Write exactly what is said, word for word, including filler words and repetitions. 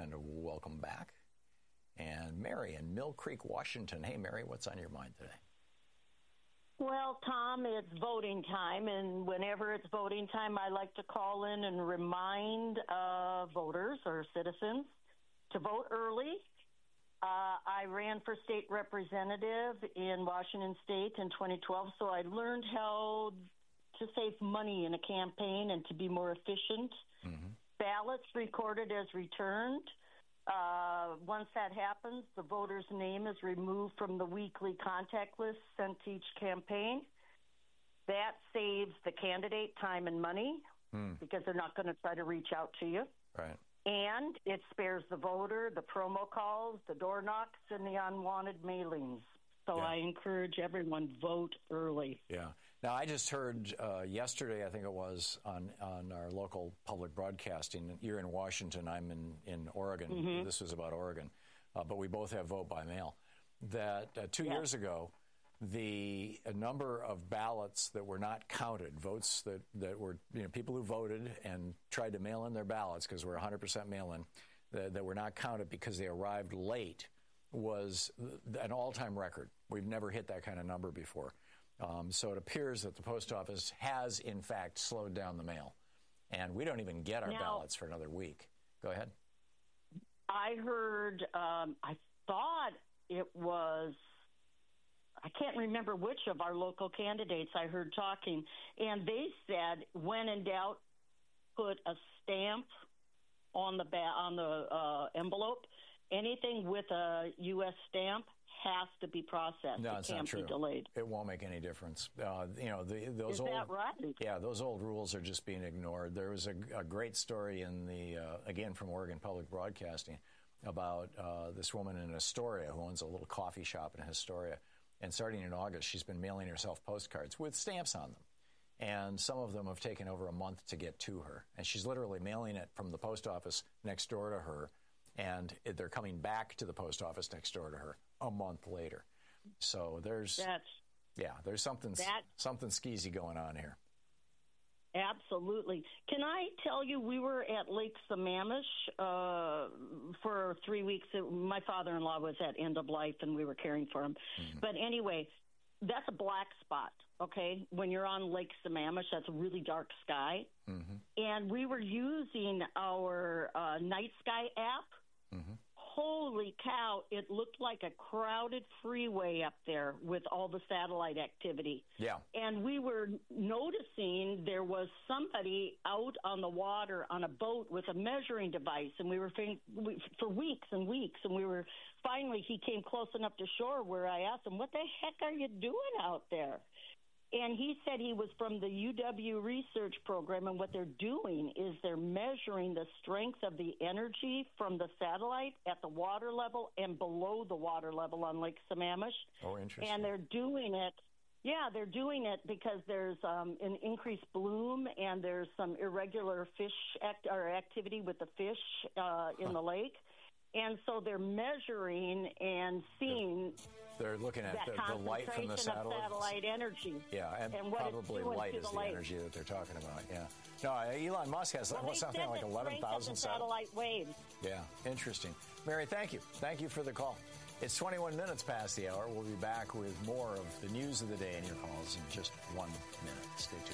and welcome back. And Mary in Mill Creek, Washington. Hey, Mary, what's on your mind today? Well, Tom, it's voting time, and whenever it's voting time, I like to call in and remind uh, voters or citizens to vote early. Uh, I ran for state representative in Washington State in twenty twelve, so I learned how to save money in a campaign and to be more efficient. Mm-hmm. Ballots recorded as returned. Uh, once that happens, the voter's name is removed from the weekly contact list sent to each campaign. That saves the candidate time and money mm. because they're not going to try to reach out to you. Right. And it spares the voter the promo calls, the door knocks, and the unwanted mailings. So yeah. I encourage everyone, vote early. Yeah. Now, I just heard uh, yesterday, I think it was, on, on our local public broadcasting. You're in Washington. I'm in, in Oregon. Mm-hmm. This was about Oregon. Uh, but we both have vote by mail. That uh, two yeah. years ago, the number of ballots that were not counted, votes that, that were, you know, people who voted and tried to mail in their ballots because we're one hundred percent mail-in, that, that were not counted because they arrived late, was an all-time record. We've never hit that kind of number before. Um, so it appears that the post office has, in fact, slowed down the mail. And we don't even get our now, ballots for another week. Go ahead. I heard, um, I thought it was, I can't remember which of our local candidates I heard talking, and they said, when in doubt, put a stamp on the, ba- on the uh, envelope. Anything with a U S stamp has to be processed. No, it it's can't not true. Be delayed. It won't make any difference. Uh, you know, the, those Is old. that right? Yeah, those old rules are just being ignored. There was a, a great story in the uh, again from Oregon Public Broadcasting about uh, this woman in Astoria who owns a little coffee shop in Astoria, and starting in August, she's been mailing herself postcards with stamps on them. And some of them have taken over a month to get to her. And she's literally mailing it from the post office next door to her. And they're coming back to the post office next door to her a month later. So there's, That's, yeah, there's something that, something skeezy going on here. Absolutely. Can I tell you, we were at Lake Sammamish uh, for three weeks. My father-in-law was at end of life, and we were caring for him. Mm-hmm. But anyway, that's a black spot, okay? When you're on Lake Sammamish, that's a really dark sky. Mm-hmm. And we were using our uh, night sky app. Mm-hmm. Holy cow, it looked like a crowded freeway up there with all the satellite activity. Yeah. And we were noticing there was somebody out on the water on a boat with a measuring device, and we were for weeks and weeks, and we were finally, he came close enough to shore where I asked him, what the heck are you doing out there? And he said he was from the U W research program, and what they're doing is they're measuring the strength of the energy from the satellite at the water level and below the water level on Lake Sammamish. Oh, interesting. And they're doing it, yeah, they're doing it because there's um, an increased bloom and there's some irregular fish act- or activity with the fish uh, in huh. the lake. And so they're measuring and seeing. They're looking at the, the light from the satellite. satellite energy. Yeah, and, and probably light is the, the energy that they're talking about. Yeah. No, Elon Musk has well, something like eleven thousand satellite waves. Yeah, interesting. Mary, thank you. Thank you for the call. It's twenty-one minutes past the hour. We'll be back with more of the news of the day and your calls in just one minute. Stay tuned.